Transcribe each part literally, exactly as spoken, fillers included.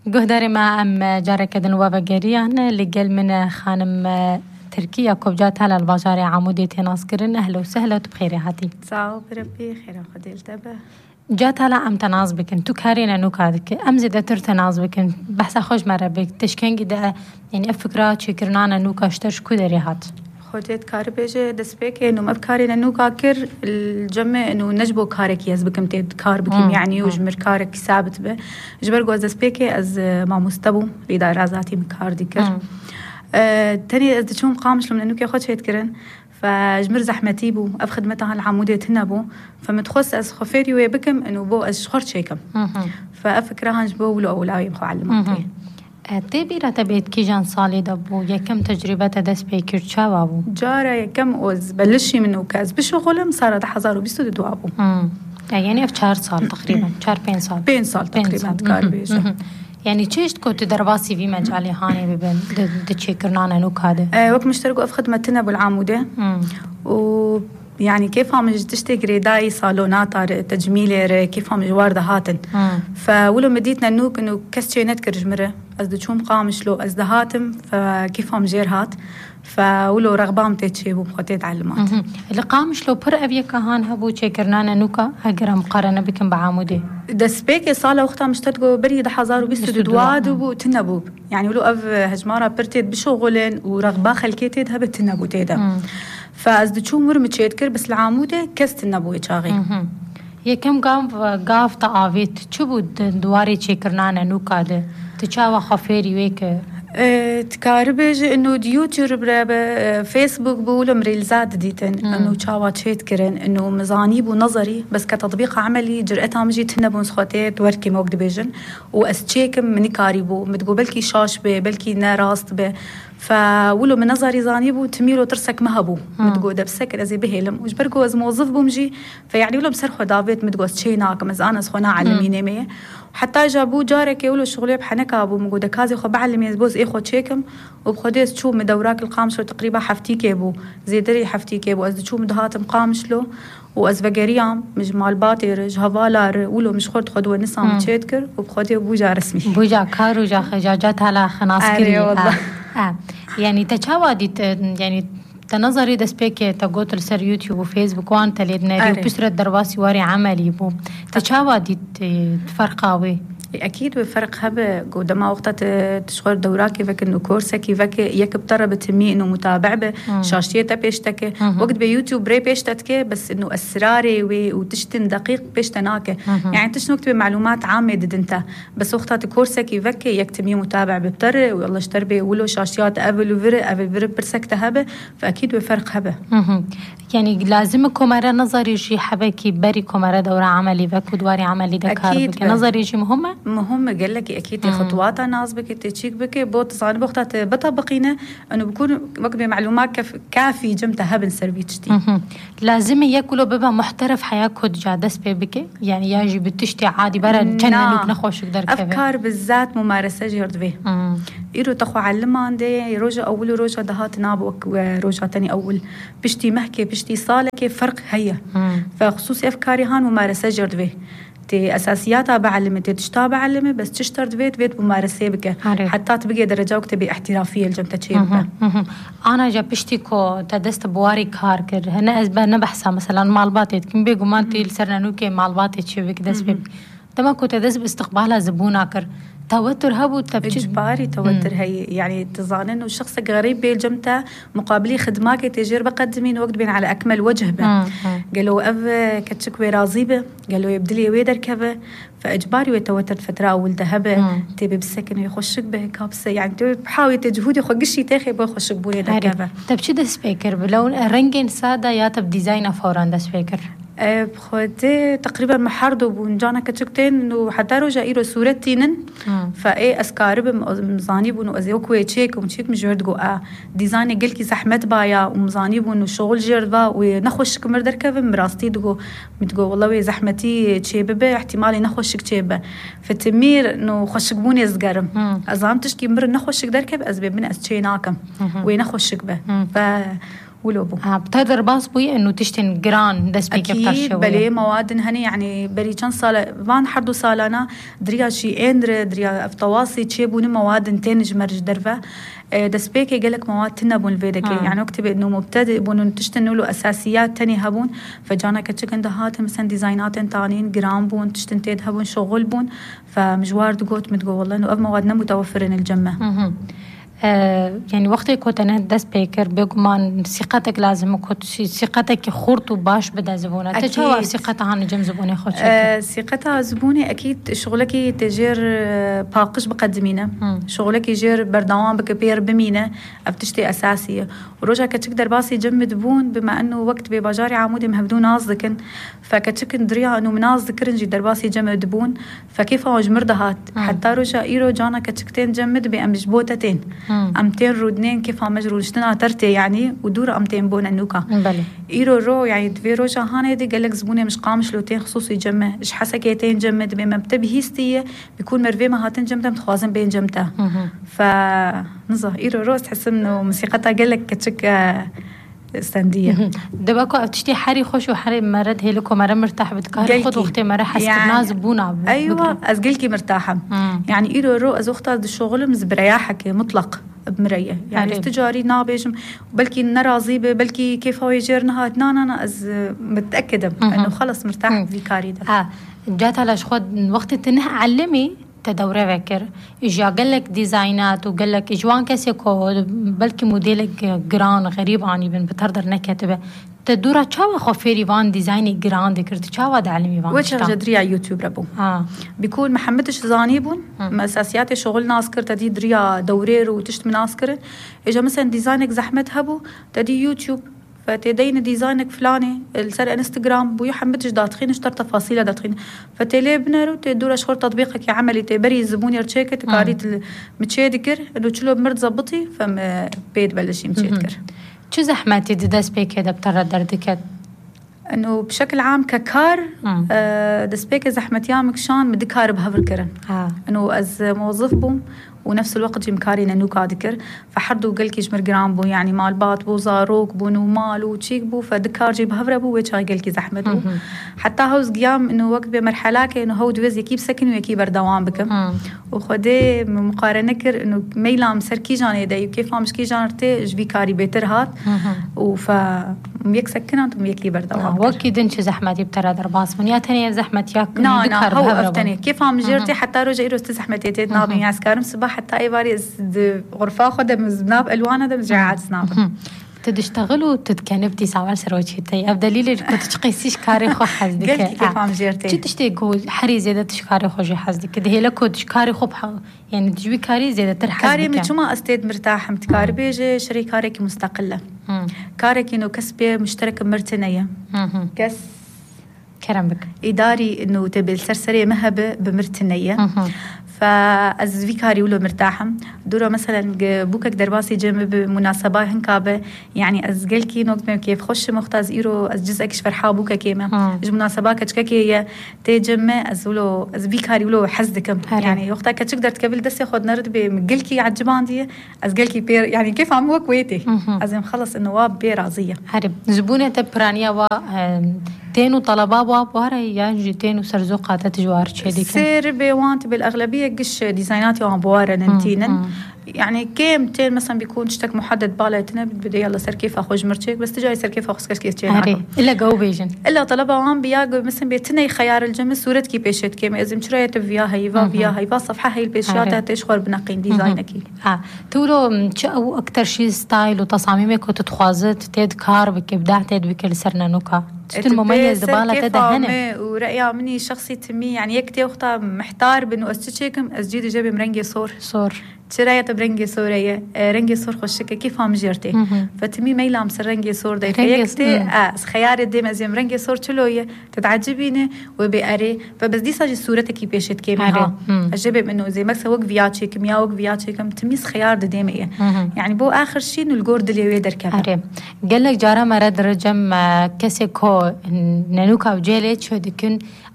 قهداري ما أم جارك دنوبة جريان اللي قال من خانم تركيا كوبجات هلا الباجاري عمودي تناس كرن أهلا وسهلا وتبخيري هاتي صعب بربي خير خديل تبه جات هلا أم تناس بكن تو كارينا نوكادك أم زيدا تر تناس بكن بحث خوش مرة بك تشكين جدا يعني أفكرات شكرنانا نوكاشتش كودري هات خودت كار بيجي دسبيك إنه ما بكاري إنه كاكر الجمع إنه نجبو كارك يز بكم تيد كار بكم يعني وجمر كارك ثابت به جبر جوز دسبيك أز ما مستبو لإدارة ذاتي مكار ديكر أه تاني أز تشوم قامش لما إنه كي خد شيء تكرن فجمر زحمتي بو أفخد متها العمودية هنبو فمتخص أز خفيري ويبكم إنه بو أز شخر شيكم فأفكرها نجبو ولو أولاوي بخو علماتي تبي رتبت كيجان صالي دبو يكم تجربة دس بيكر شابو جارة يكم أوز بلشي منه كاز بشغلهم صار حزارو بيستو دوابو يعني في شهر صال تقريبا شهر بين صال بين صال تقريبا كاربيجة يعني تشيش كنت درباسي في مجالي هاني ببن دتشيكرنا نوك هذا أه وقت مشتركوا في خدمتنا بالعمودة و يعني كيف هم تشتغل داي صالونات تجميل كيف هم جوار هاتن فولو مديتنا نوك إنه كسر نتكر جمرة أزد شوم قامش له أزد هاتم فكيف هم جير هات فولو رغبام تتشيبو بخطيت علمات اللي قامش له بر أبي كهان هبو تشكرنا نوكا هجر مقارنة بكم بعمودي دسبيك صالة وقتها مشتركوا بري ده حزار وبيستو دواد وتنبوب يعني ولو أف هجمارة برتيت بشغلن ورغبا خلكيتيد هبت تنبو تيدا فأزد شو مر متشيتكر بس العمودة كست النبوي شاغي يكم قام قاف تعافيت شو بود دواري تشكرنا نوكا ده تشاوا خفيري ويك اه تكاربج إنه ديوتيوب برا فيسبوك بقولهم ريلزات ديتن إنه تشاوا تشيت كرن إنه مزانيب ونظري بس كتطبيق عملي جرأتها مجي تنبون سخوتات وركي موقد بيجن وأستشيكم مني كاريبو متقو بلكي شاش بي بلكي ناراست بي فولو من نظري زانيبو تميلو ترسك مهبو متقو دبسك أزي بهلم وجبرقو أز موظف بمجي فيعني ولو مسرخو دافيت متقو أستشيناك مزانا سخونا علميني ميه حتى جابو جارك يقولوا شغلي بحنكة أبو مجود كازي خو بعلم يزبوز إيه خو تشيكم وبخديس شو مدوراك القامش تقريبا حفتي كيبو زيدري حفتي كيبو أز شو مدهات مقامش له وأز بجريام مجمال باطر جهفالار ولو مش خرط خدوة نسام تشيتكر وبخدي بوجا رسمي بوجا كارو جا خجاجات هلا خناس كري آه. آه. يعني تشاودي يعني تنظري دسبيك تقوت السر يوتيوب وفيسبوك وان تليدناري وبسرة درباسي واري عملي بو تشاودي تفرقاوي أكيد بفرق هبة قدما وقتها تشغل دوراكي فك إنه كورسكي فك يكب ترى بتمي إنه متابع بشاشية بيشتكي وقت بيوتيوب بري بيشتكي بس إنه أسراري وتشتن دقيق بيشتناكي يعني تشنو كتب معلومات عامة ضد أنت بس وقتها كورسكي فك يكتمي متابع ببتر والله اشتربي ولو شاشيات أبل وفر أبل فر برسكت هبة فأكيد بفرق هبة يعني لازم كمرة نظري شيء حبكي بري كمرة دورة عملي فك ودواري عملي دكار نظري شيء مهمة مهم قال لك أكيد خطوات ناس بك تشيك بك بوت صار بوقت بطبقينا إنه بكون وقت بمعلومات كف كافي جمتها بنسربيتشتي لازم يأكلوا ببا محترف حياكل جادس بك يعني يجي بتشتي عادي برا جنة نوك نخوش قدر كذا أفكار بالذات ممارسة جرد به يرو تخو علمه عندي روجا أول روجا دهات نابوك وروجا تاني أول بشتي محكي بشتي صالة كيف فرق هي فخصوصي أفكاري هان ممارسة جرد به تي أساسياتها بعلمة تشتا بعلمة بس تشترد بيت بيت ممارسة بك حتى تبقى درجة وكتبي احترافية الجمتة تشيبها أنا جا بشتيكو تدست بواري كاركر هنا أزبا نبحثها مثلا معلباتي كم بيقو مانتي لسرنا نوكي معلباتي تشيبك دست بيك تما كنت تدست باستقبالها زبوناكر توتر هبو تبجد إجباري توتر هي يعني تظن إنه الشخص غريب بيلجمته مقابلي خدماك تجربة قدمين وقت بين على أكمل وجه به قالوا أف كتشكوي راضيبة قالوا يبدلي ويدر كذا فإجباري ويتوتر فترة أول ذهبه تبي بالسكن ويخشك به كابسة يعني تبي بحاول تجهودي خقشي تاخي بيخشك بوني ده كذا تبشي ده سبيكر بلون رنجين سادة يا تب ديزاين فورا ده سبيكر أه بخوتي تقريبا محردو بونجانا كتشكتين إنه حتى رجع إيرو صورتينن فإيه أسكارب مزاني بونو أزيوك ويتشيك ومشيك مجرد جو آه ديزايني قلكي زحمت بايا ومزاني بونو شغل جربا ونخوشك مردر كذا مراستي دقو متقو والله وي زحمتي تشيبه احتمالي نخوشك تشيبه فتمير إنه خوشك بوني زقرم أزام تشكي مر نخوشك دركب أزبي من أستشيناكم وينخوشك به ف ولو بو اه بتقدر باص بوي انه تشتن جران دس بيك اكيد بلي مواد هني يعني بري كان صال فان حردو سالانا دريا شي اندر دريا افتواصي تشيبون مواد تنج مرج درفه دس بيك قالك مواد تنبون الفيدك يعني وقت انه مبتدئ بون تشتنوا له اساسيات تاني هبون فجانا كتشك عند هات مثلا ديزاينات تانيين جرام بون تشتن تيد هبون شغل بون فمجوار دقوت متقول والله انه اف موادنا متوفرين الجمه. آه يعني وقتی که نه دست پیکر بگو من ثقتك لازم كنت ثقتك خورت وباش بدا زبونه تجاوب ثقتها نجم زبونه خود آه ثقتها زبونه اكيد شغلك تجير باقش بقدمينه شغلك يجير بردوام بكبير بمينه بتشتي اساسيه وروجا كتقدر باسي جمد بون بما انه وقت بباجاري عمودي مهبدون نازكن فكتشك دريا انه منازكر نجي درباسي جمد بون فكيف اجمردهات حتى روجا ايرو جانا كتشكتين جمد بامجبوتتين امتين رودنين كيف مجرول شتنا ترتي يعني ودور امتين بون النوكا بله ايرو رو يعني دفي روجا هاني دي قالك زبونه مش قامش لوتين خصوصي جمه اش حسكيتين جمد بما بتبهيستيه بيكون مرفي ما هاتن جمته متخوازن بين جمته ف نزه ايرو رو تحس انه موسيقتها قالك كتشك استنديه دباكو بتشتي حري خوش وحري مرد هيلكو مره مرتاح بتكار خد وقتي مره حس يعني ناز بونا ايوه ازقلكي مرتاحه مم. يعني ايرو رو از اختار الشغل مز برياحك مطلق بمريه يعني استجاري نابج بلكي نراضي بلكي كيف هو يجرنها نا نا نا از متاكده انه خلص مرتاح في كاري ده اه جات على شخد وقت تنه علمي تدوري فكر اجا قال لك ديزاينات وقال لك اجوان كاسيكو بلكي موديلك جران غريب عني بن بتردر نكتبه تدورا تشاوا خفيري فان ديزايني جران ذكرت تشاوا دعلمي فان وش جدري على يوتيوب ربو اه بيكون محمدش زانيبون اساسيات شغل ناسكر تدي دريا دورير وتشت مناسكر اجا مثلا ديزاينك زحمت هبو تدي يوتيوب فتدين ديزاينك فلاني السر انستغرام بو يحمدش داتخين اشتر تفاصيل داتخين فتلي بنرو تدور اشهر تطبيقك عملي تبري الزبون يرتشيك تقاريت متشيدكر لو تشلو بمرت زبطي فم بيد بلشي متشيدكر شو زحمتي داس بيك هذا بترى دردكت انه بشكل عام ككار آه دسبيك زحمتيا مكشان مدكار بهفركرن آه. انه از موظف بوم ونفس الوقت جي مكاري نوكا ذكر فحردو قلكي جمر جرام بو يعني مال بات بو زاروك بو نومال وشيك بو فدكار جي بهفره بو ويش هاي قلكي زحمت بو حتى هوز قيام انه وقت بمرحله كانه هو دوز يكيب سكن ويكيب دوام بكم وخدي مقارنه كر انه ميلام سركي جاني داي كيف مش كي جانرتي جبي كاري بيتر هات وف ميك سكنات وميك لي بردوام وكي دنش زحمتي بترى درباس من يا ثانيه زحمت ياك نا نا هو افتني كيف عم جرتي حتى رجع يروس زحمتي تيت نابي عسكرم صباح حتى اي باري غرفه خدها مزناب الوان هذا مزعات سناب تشتغلوا تتكنبتي ساوال سروتشي تي افدليل كنت تشقيسيش كاري خو حزدك كيف عم جرتي تشتي قول حري زياده تشكاري خو جي حزدك ده هي لك تشكاري خو يعني تجوي كاري زياده ترحز كاري من شو استيد مرتاح متكاري بيجي شريكارك مستقله كارك انه كسبه مشترك مرتنيه كس كرمك اداري انه تبي السرسريه مهبه بمرتنيه فاز فيكاري ولو مرتاحه دوره مثلا بوكك درباسي جنب بمناسبات هنكابه يعني از قلكي نقطه كيف خش مختاز ايرو از جزء فرحه بوكا كيما جو مناسبات كتشكي تجمع از ولو از فيكاري ولو حزدكم يعني وقتها كتقدر تقبل دس ياخذ نرد بقلكي على الجبان دي از قلكي بير يعني كيف عم هو كويتي لازم خلص النواب بيرازيه هرب زبونه تبرانيا و تينو طلبات وابوارا يعني تينو سرزوقات تجوار شديك سير بيوانت بالاغلبيه قش ديزاينات وابوارا ننتينن يعني كيم تين مثلا بيكون اشتك محدد بالتنا بدي يلا سر كيف اخوج مرتشك بس تجاي سر كيف اخسكش كيف تشين الا جو بيجن الا طلبه وان بياغ مثلا بيتني خيار الجم صوره كي بيشت كيما لازم شريت فيها هي فيها هي صفحه هي البيشات تشخر بنقين ديزاينك اه تقولوا او اكثر شيء ستايل وتصاميمك وتتخوازت تيد كار بكبدع تيد بكل سرنا نوكا تشتن مميز دبالة تدهنه ورأيها مني شخصي تمي يعني يكتي وقتها محتار بانه استشيكم اسجيد جابي مرنجي صور صور شرايه برنجي سوريه رنجي صور خشكه كيف عم جرتي فتمي ميلا مس رنجي صور داي فيكتي اه خيار دي مزيم رنجي صور تلويه تتعجبيني وبقري فبس دي ساجي صورتك كي بيشت كيما عجبني انه زي مثلا وق فياتشي كميا وق فياتشي كم تميس خيار ديميه يعني بو اخر شيء انه الجورد اللي يقدر كذا قال لك جارا مرد رجم كسيكو نانوكا وجيلت شو دكن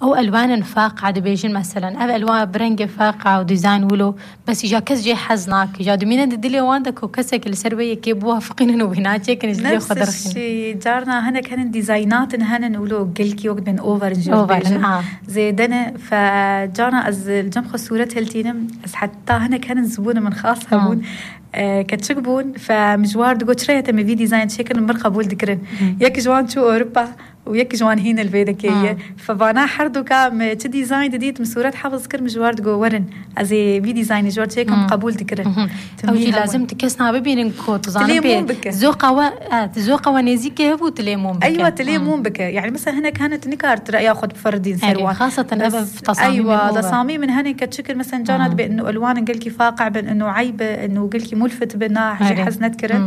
او الوان فاقعه دبيجن مثلا او الوان برنج فاقعه وديزاين ولو بس اجا كس جي حزناك اجا دمينا ددلي واندك وكسك السربيه كيبوها فقين وبناجي كان جدي خضر نفس الشيء جارنا هنا كان ديزاينات هنا ولو قلكي وقت بين اوفر اوفر آه. زيدنا فجانا از الجمخ صوره هلتينم بس حتى هنا كان زبونه من خاص هبون آه كتشكبون فمجوار دقو تشريت مي في ديزاين شكل من قبول ذكرن ياك جوان شو اوروبا وياك جوان هنا الفيدكيه فبانا حردو كام تش ديزاين جديد من صورات حافظ كر مجوار دقو ورن ازي في ديزاين جوار شكل قبول ذكرن اوجي لازم تكسنا ببين كوت زانبي ذوقه و ذوقه ونزيكه هو تليمون بك ايوه تليمون بك يعني مثلا هنا كانت نكار ترى ياخذ بفردين سروان خاصه ابا في تصاميم ايوه تصاميم من هنا كتشكل مثلا جانت بانه الوان قلكي فاقع بانه عيبه انه قلكي ملفت بنا حاجه حزنت كرن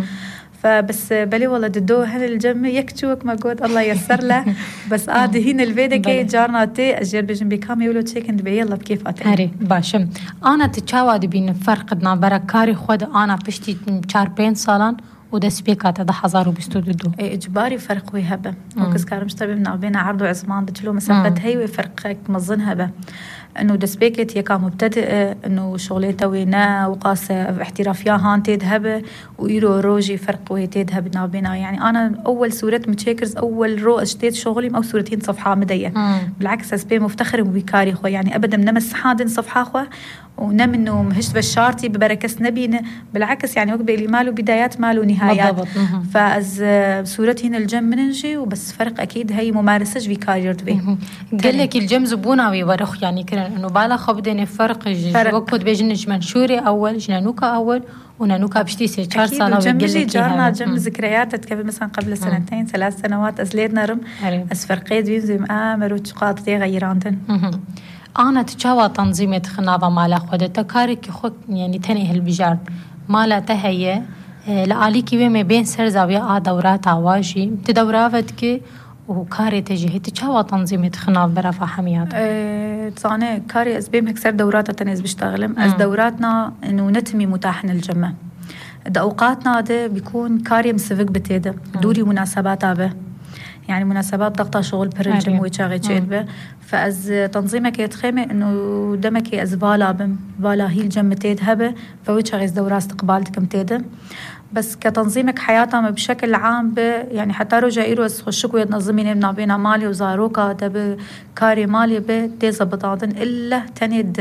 فبس بلي والله ددو هنا الجمع يكتشوك ما قود الله يسر له بس عادي هنا الفيدا كي جارنا تي أجير بجنب كام يقولوا تشيكن دبي يلا بكيف أتى هري باشم أنا تتشاود بين فرق دنا بركاري خود أنا بشتي چار پنج سالان ودس بيكات ده حزارو بستو ددو إجباري فرق ويهبه وكس كارمش طبي من بين عرض وعزمان بتلو مسافة هي وفرقك مظن هبه انه دسبيكت يكا مبتدئ انه شغلته وينا وقاس احترافيا هان تذهب ويرو روجي فرق ويتذهب نابنا يعني انا اول صوره متشيكرز اول رو اشتيت شغلي او صورتين صفحه مديه بالعكس اسبي مفتخر وبيكاري خو يعني ابدا منمس حادن صفحه خو ونم انه مهشت بشارتي ببركس نبينا بالعكس يعني وقت اللي ماله بدايات ماله نهايات فاز صورتي هنا الجم مننجي وبس فرق اكيد هي ممارسه بيكاري رتبي قال لك الجم زبوناوي ورخ يعني كره انه بالا خبدني فرق وقت بيجنج منشوري اول جنانوكا اول ونانوكا بشتي سي چهار سنه وجمجي جارنا جم ذكريات قبل مثلا قبل سنتين ثلاث سنوات ازليدنا رم اس فرقيت بينزم امر وتقاط دي غيراندن أنا تجاوى تنظيمة خنابة مالا خودتا كارك خود يعني تاني هالبجار مالا تهيئ لآليكي بما بين سر زاوية دورات عواجي تدوراتك وكاري تجيه تجاوى تنظيمة خناب برافع حميات أه تصاني كاري أسبيم هكسر دورات تنز بشتغلم أز دوراتنا إنه نتمي متاحن الجمع دا أوقاتنا ده بيكون كاري مسفق بتيدا دوري مناسبات به يعني مناسبات ضغطة شغل برنجم ويشاغي تشيد فأز تنظيمك يتخيمي إنه دمك أز بالا بم بالا هي الجمة تيدهبه فويشاغي دورة استقبال كم تيده بس كتنظيمك حياتها بشكل عام ب يعني حتى رجع يروس خشك ويتنظمين من بين مالي وزاروكا تب كاري مالي ب تيزبط عادن إلا تند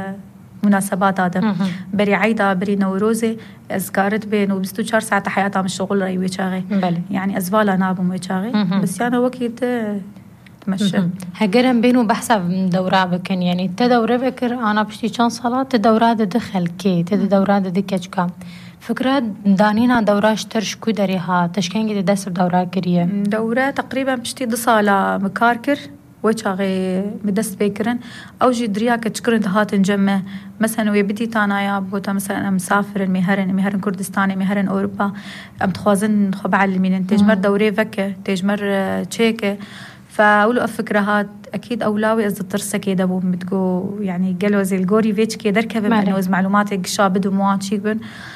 مناسبات هذا بري عيدا بري نوروزي أذكرت بينه بستو شهر ساعة حياتها من الشغل رأي ويشاغي يعني أزوالا نابم ويشاغي بس يعني وقت تمشي هجرن بينه بحسب دورة بكن يعني تدورة بكر أنا بشتي كان صلاة تدورة دخل كي تدورة دكتش كام فكرة دانينا دورة اشترش كو دريها تشكين جدي دس بدورة كريه دورة تقريبا بشتي دصالة مكاركر ويشاغي مدست بيكرن أو جي دريا كتشكرن تهات نجمع مثلا ويبدي تانايا بوتا مثلا أنا مسافر المهرن مهرن كردستاني مهرن أوروبا أم تخوازن خب علمين تجمر دوري فكة تجمر تشيكة فأولو أفكرة هات أكيد أولاوي أزد ترسى كده بو متقو يعني قالوا زي الجوري فيتش كده ركبه بأنه معلوماتك شابد وموات شيكبن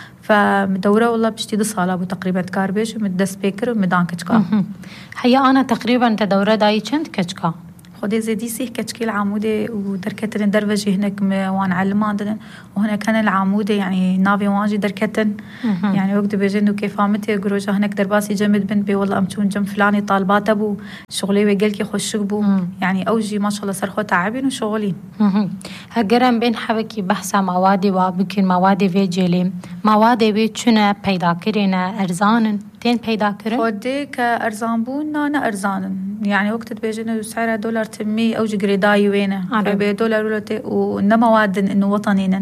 فمدورة والله بشتي دصالة أبو تقريبا تكاربش ومدس بيكر ومدان كتشكا حيا أنا تقريبا تدورة داي چند كتشكا خدي زي دي سيه كتشكي العمودة ودركتن دروجي هناك وان علمان وهنا كان العمودة يعني نافي واجي دركتن يعني وقت بيجنو كيف عمتي قروجا هناك درباسي جمد بنت بي والله أمتون جم فلاني طالبات أبو شغلي ويقلكي خوشك بو يعني أوجي ما شاء الله صرخو تعبين وشغلي هقرن بين حبكي بحثا موادي وابكين موادي فيجيلي موادي بيتشنا بيدا كرينا أرزانن تين بيدا كرن خدي كأرزان بونا نا أرزانن يعني وقت بيجنو سعرها دولار تمي أوجي قريداي وينه فبي دولار ولتي ونما وادن إنه وطنينن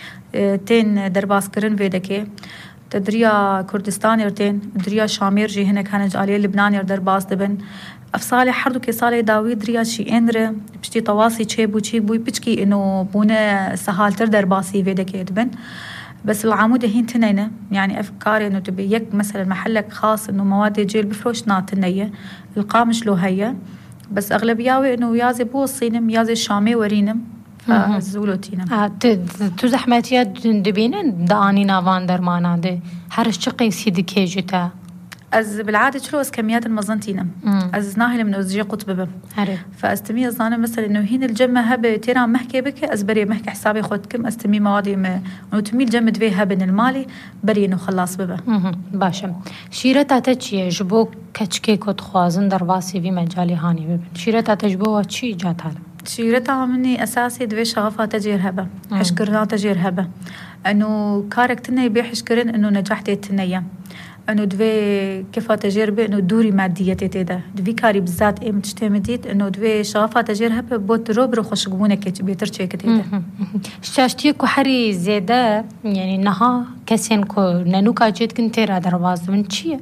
تين درباس كرن فيدكي تدريا كردستاني ورتين دريا شامير جي هنا كان جالي لبناني درباس دبن أفصالي حردو كيصالي داوي دريا شي إنر بشتي طواسي تشيبو تشيبو بيشكي إنه بونا سهال تر درباسي فيدكي دبن بس العمودة هين تنينة يعني أفكاري إنه تبي يك مثلا محلك خاص إنه مواد جيل بفروش ناتنية القامش له هي بس أغلبياوي إنه يازي بوصينم يازي الشامي ورينم فزولوتينا تو زحمتيات دبينن داني نافان درمانا دي حرش شقي سيدي كيجتا از بالعاده شلو از كميات المزنتينا از ناهل من وزجي قطبه فاستمي ازانا مثلا انه هين الجمه هبه تيرا محكي بك از بري محكي حسابي خدكم استمي موادي ما انه تمي الجمه دوي هبن المالي بري انه خلاص ببه باشم شيرتا تچي جبو كچكي كو تخوازن درباسي في مجالي هاني ببن شيرتا تجبو چي جات حاله شيرتا مني اساسي دوي شغفه تجير هبه حشكرنا تجير هبه انه كاركتنا يبي حشكرن انه نجحتي تنيا انه دوي كيف تجربه انه دوري ماديه تيدا دوي كاري بالذات ام تشتمديت انه دوي شغفه تجربه بوت روبرو خوشغونه كي بيتر تشيك تيدا شاشتي كو حري زياده يعني نها كسين كو نانوكا جيت كنت را درواز من شي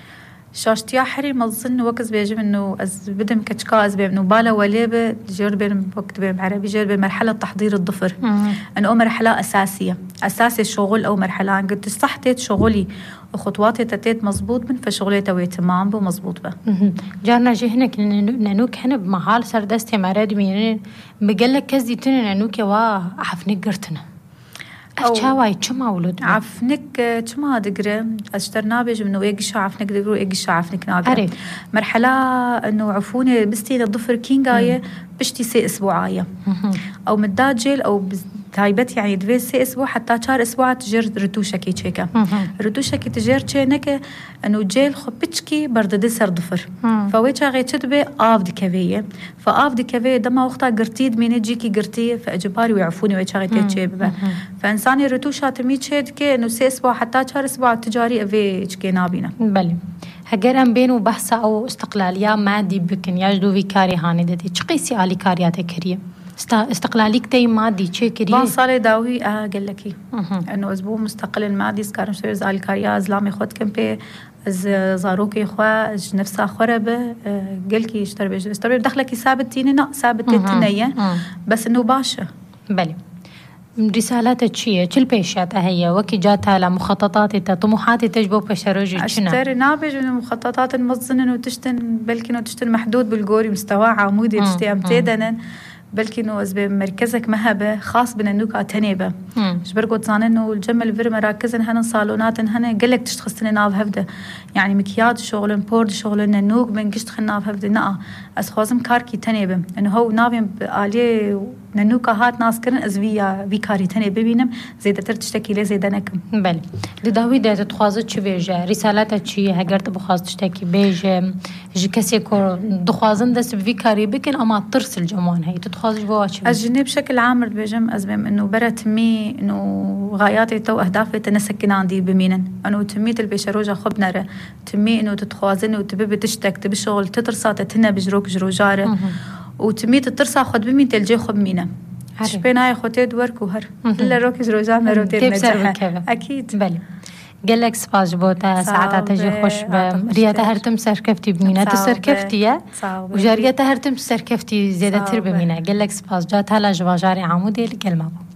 شاشتيا حري مظن وكز بيجي انه از بدم كتشكا از انه بالا وليبه جربه وقت بعربي جربه مرحله تحضير الظفر انه مرحله اساسيه اساسي الشغل او مرحله قلت صحتي شغلي وخطواتي تتيت مزبوط من فشغلي توي تمام ومزبوط به جارنا جي هناك نانوك هنا بمحال سردستي مراد مين بقلك كزي تن نانوك وا عفنك قرتنا أشتاوي شما ولد عفنك شما دقرة أشترنا بيج منو يجش عفنك دقرو يجش عفنك ناقرة مرحلة إنه عفوني بستي الضفر كينجاية بشتي سي أسبوعاية أو مداجل أو تايبت يعني دوي سي أسبوع حتى شهر أسبوع تجر رتوشة كي تشيكا رتوشة كي تجر تشينك إنه جيل خبتشكي برد دسر ضفر فويتشا غي تدبي آف دكافية فآف دكافية دما وقتها قرتيد مين جيكي قرتي فأجباري ويعفوني ويتشا غي تشيب فإنساني رتوشة تميت شيد كي إنه سي أسبوع حتى شهر أسبوع تجاري أفي تشكي نابينا بلي هجرم بينو بحث أو استقلالية مادي بكن يجدو في كاري هاني دتي تقيسي على كاريات كريه استقلاليك تي مادي شيء كريه بان صار داوي اه قال لك انه اسبوع مستقل المادي سكارم شوي زال كاريا زلامي خد كم بي از زاروكي خوا نفسها خربه قال كي اشتري بيش اشتري دخلك ثابت تيني نا ثابت تنيه بس انه باشا بلي رسالاتك شيء كل بيشاتها هي وكي جاتها لمخططاتي طموحاتي تجبو بشروجي اشتري نابج من المخططات المظنن وتشتن بلكي انه تشتن محدود بالجوري مستوى عمودي تشتي امتدنا بلكي انه از بمركزك مهبه خاص بننوكا تنيبه مش برقد زان انه الجمل فير مراكزن هن صالونات هن قالك تشتخصني ناف هفده يعني مكياج شغل بورد شغل ننوك من قشت ناف هفده نا از خوازم كاركي تنيبه انه هو نافين بالي ننوكا هات ناس كرن از ويا بيكاري تنيبه بينم زيده تر تشتكي لي زيده نكم بله لداوي ده تخوازت چ بيجه رسالتها چي هگر تبخواز تشتكي بيجه جي كسي كو دخوازن دس بيكاري بكن اما ترسل جمان هي تخواز جواش الجنيه بشكل عام بيجم ازبم انه برا تمي انه غاياتي تو اهدافي تنسكن عندي بمينن انه تميت البشروجه خبنره تمي انه تتخوازن وتبي تشتك تبي شغل تترصا تتنا بجروك جروجاره وتميت الترصا خد بمين تلجي خب مينا شبينا خوتي دورك وهر الا روك جروجا مروتين نجاح اكيد بله قال لك سباج بوتا ساعتها تجي خوش برياتا هرتم سركفتي بمينا تسركفتي وجاريتا هرتم سركفتي زيادة تر بمينا قال لك سباج جات هلا جواجاري عمودي الكلمة